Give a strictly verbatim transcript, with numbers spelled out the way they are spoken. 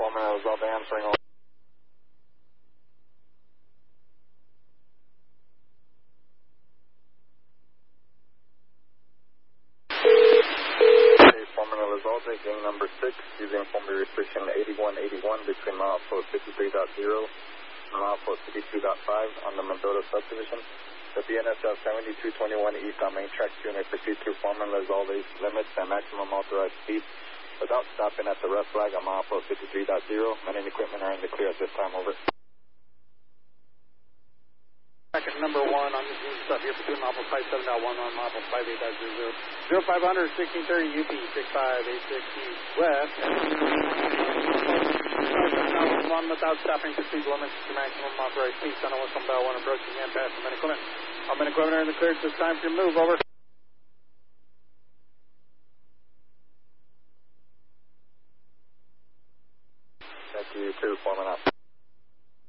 Foreman Elizalde answering all. Foreman Elizalde, gang number six, using formula restriction eighty-one eighty-one between milepost fifty-three point zero and milepost fifty-two point five on the Mendota subdivision. The B N S F seventy-two twenty-one east on main track two may proceed through Foreman Elizalde's limits and maximum authorized speed without stopping at the red flag on milepost fifty-three point zero. Men and equipment are in the clear at this time, over. Second number one on the Zoom stuff here between milepost five seven point one on milepost five eight point zero zero. zero five hundred sixteen thirty U P six five eight six east west. One without stopping to speed limits to maximum authorized speed. Center one come about one approaching and past the men equipment. All men equipment are in the clear at this time for move, over. Thank you, two, Foreman out.